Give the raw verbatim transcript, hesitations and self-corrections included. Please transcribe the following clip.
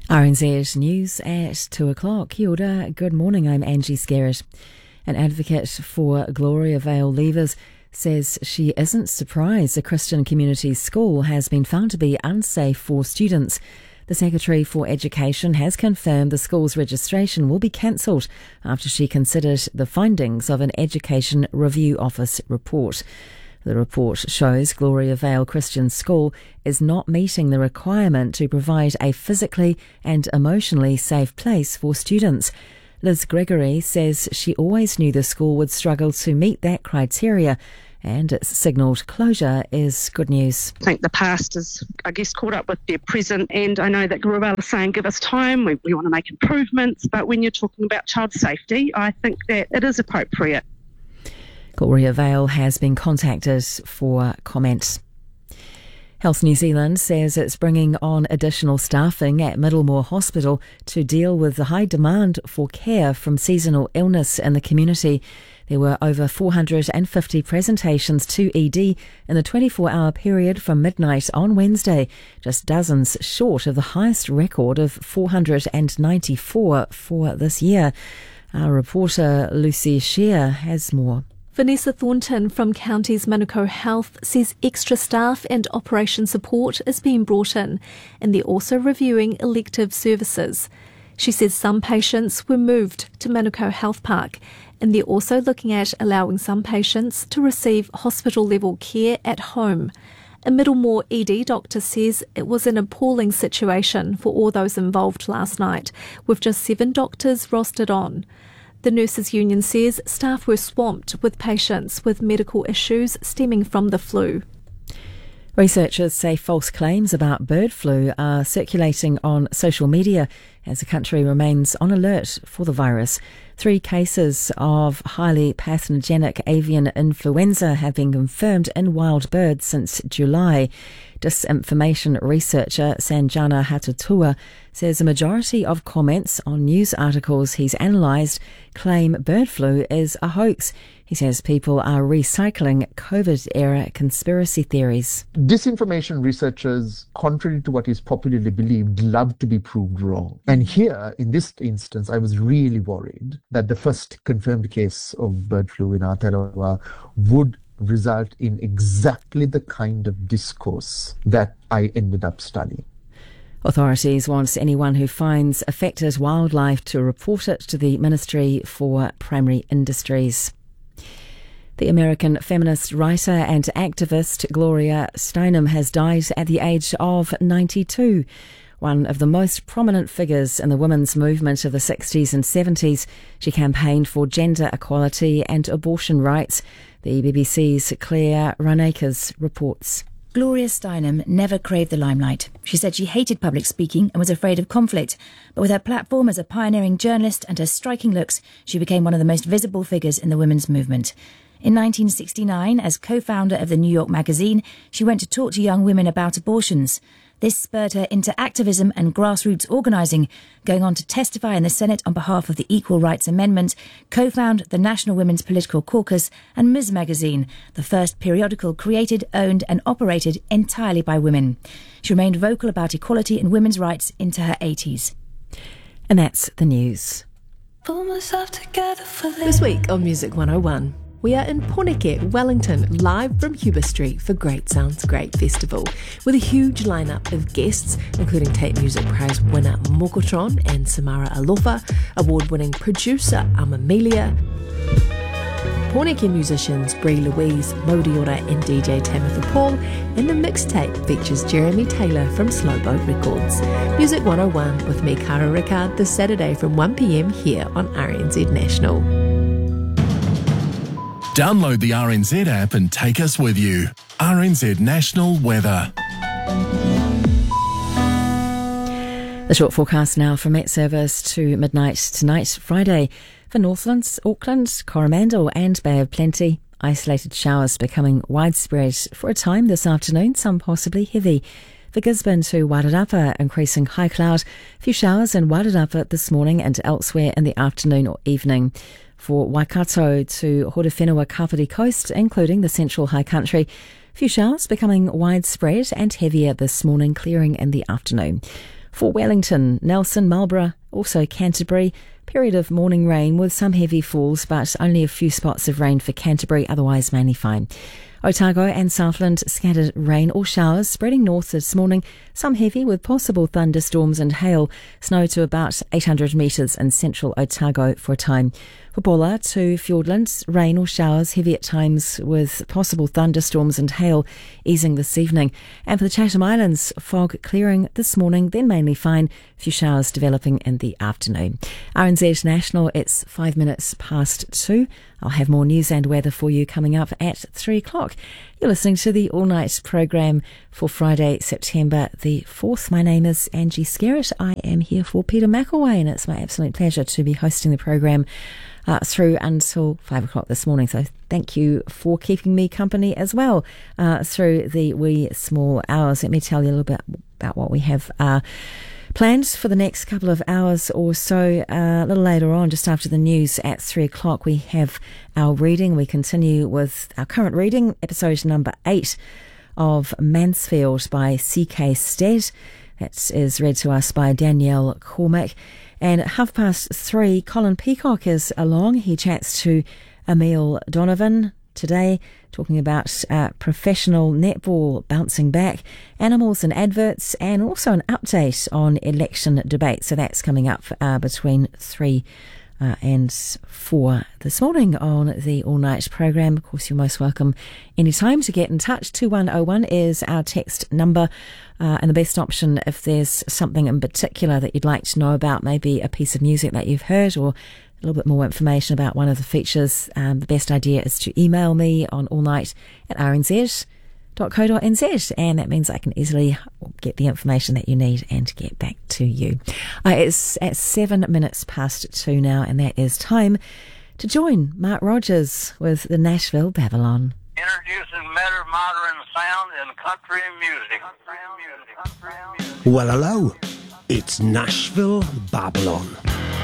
R N Z News at two o'clock. Kia ora, good morning, I'm Angie Skerritt. An advocate for Gloria Vale leavers says she isn't surprised a Christian community school has been found to be unsafe for students. The Secretary for Education has confirmed the school's registration will be cancelled after she considered the findings of an Education Review Office report. The report shows Gloria Vale Christian School is not meeting the requirement to provide a physically and emotionally safe place for students. Liz Gregory says she always knew the school would struggle to meet that criteria, and its signalled closure is good news. I think the past has, I guess, caught up with their present, and I know that Gloria Vale is saying give us time, we, we want to make improvements, but when you're talking about child safety, I think that it is appropriate. Gloria Vale has been contacted for comment. Health New Zealand says it's bringing on additional staffing at Middlemore Hospital to deal with the high demand for care from seasonal illness in the community. There were over four hundred fifty presentations to E D in the twenty-four hour period from midnight on Wednesday, just dozens short of the highest record of four hundred ninety-four for this year. Our reporter Lucy Shear has more. Vanessa Thornton from County's Manukau Health says extra staff and operation support is being brought in, and they're also reviewing elective services. She says some patients were moved to Manukau Health Park, and they're also looking at allowing some patients to receive hospital-level care at home. A Middlemore E D doctor says it was an appalling situation for all those involved last night, with just seven doctors rostered on. The Nurses Union says staff were swamped with patients with medical issues stemming from the flu. Researchers say false claims about bird flu are circulating on social media as the country remains on alert for the virus. Three cases of highly pathogenic avian influenza have been confirmed in wild birds since July. Disinformation researcher Sanjana Hatutua says a majority of comments on news articles he's analysed claim bird flu is a hoax. He says people are recycling COVID-era conspiracy theories. Disinformation researchers, contrary to what is popularly believed, love to be proved wrong. And here, in this instance, I was really worried that the first confirmed case of bird flu in Aotearoa would result in exactly the kind of discourse that I ended up studying. Authorities want anyone who finds affected wildlife to report it to the Ministry for Primary Industries. The American feminist writer and activist Gloria Steinem has died at the age of ninety-two. One of the most prominent figures in the women's movement of the sixties and seventies, she campaigned for gender equality and abortion rights. The B B C's Claire Runacres reports. Gloria Steinem never craved the limelight. She said she hated public speaking and was afraid of conflict. But with her platform as a pioneering journalist and her striking looks, she became one of the most visible figures in the women's movement. In nineteen sixty-nine, as co-founder of the New York Magazine, she went to talk to young women about abortions. This spurred her into activism and grassroots organising, going on to testify in the Senate on behalf of the Equal Rights Amendment, co-found the National Women's Political Caucus and Ms Magazine, the first periodical created, owned and operated entirely by women. She remained vocal about equality and women's rights into her eighties. And that's the news. Pull myself together for This week on Music one oh one. We are in Poneke, Wellington, live from Huber Street for Great Sounds Great Festival, with a huge lineup of guests, including Tate Music Prize winner Mokotron and Samara Alofa, award-winning producer Amamelia, Poneke musicians Brie Louise, Modiora and D J Tamitha Paul, and the mixtape features Jeremy Taylor from Slowboat Records. Music one oh one with me, Cara Ricard, this Saturday from one p m here on R N Z National. Download the R N Z app and take us with you. R N Z National Weather. The short forecast now from Met Service to midnight tonight, Friday. For Northlands, Auckland, Coromandel and Bay of Plenty, isolated showers becoming widespread for a time this afternoon, some possibly heavy. For Gisborne to Wairarapa, increasing high cloud, a few showers in Wairarapa this morning and elsewhere in the afternoon or evening. For Waikato to Horowhenua Kapiti Coast, including the central high country, a few showers becoming widespread and heavier this morning, clearing in the afternoon. For Wellington, Nelson, Marlborough, also Canterbury, period of morning rain with some heavy falls, but only a few spots of rain for Canterbury, otherwise mainly fine. Otago and Southland, scattered rain or showers spreading north this morning, some heavy with possible thunderstorms and hail, snow to about eight hundred metres in central Otago for a time. For Bulla to Fiordland, rain or showers heavy at times with possible thunderstorms and hail easing this evening. And for the Chatham Islands, fog clearing this morning, then mainly fine, a few showers developing in the afternoon. R N Z National, it's five minutes past two. I'll have more news and weather for you coming up at three o'clock. You're listening to the All Night programme for Friday, September the fourth. My name is Angie Skerritt. I am here for Peter McElway, and it's my absolute pleasure to be hosting the programme uh, through until five o'clock this morning. So thank you for keeping me company as well uh, through the wee small hours. Let me tell you a little bit about what we have uh, planned for the next couple of hours or so. Uh, a little later on, just after the news at three o'clock, we have our reading. We continue with our current reading, episode number eight of Mansfield by C K Stead. That is read to us by Danielle Cormack. And at half past three, Colin Peacock is along. He chats to Emile Donovan today, talking about uh, professional netball bouncing back, animals and adverts, and also an update on election debate. So that's coming up uh, between three uh, and four this morning on the All Night programme. Of course, you're most welcome anytime to get in touch. two one oh one is our text number. Uh, and the best option, if there's something in particular that you'd like to know about, maybe a piece of music that you've heard or a little bit more information about one of the features, um, the best idea is to email me on allnight at r n z dot co dot n z, and that means I can easily get the information that you need and get back to you. Uh, it's at seven minutes past two now, and that is time to join Mark Rogers with the Nashville Babylon. Introducing better modern sound in country music. Country music. Country music. Well, hello. It's Nashville Babylon.